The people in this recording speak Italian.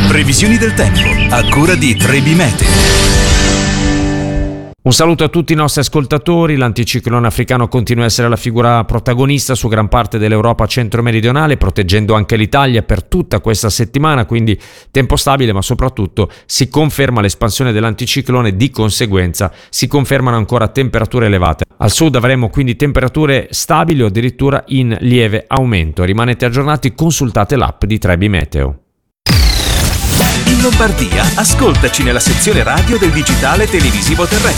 Previsioni del tempo a cura di Trebi Meteo. Un saluto a tutti i nostri ascoltatori. L'anticiclone africano continua a essere la figura protagonista su gran parte dell'Europa centro-meridionale, proteggendo anche l'Italia per tutta questa settimana, quindi tempo stabile, ma soprattutto si conferma l'espansione dell'anticiclone, di conseguenza si confermano ancora temperature elevate. Al sud avremo quindi temperature stabili o addirittura in lieve aumento. Rimanete aggiornati, consultate l'app di Trebi Meteo. In Lombardia, ascoltaci nella sezione radio del digitale televisivo terrestre.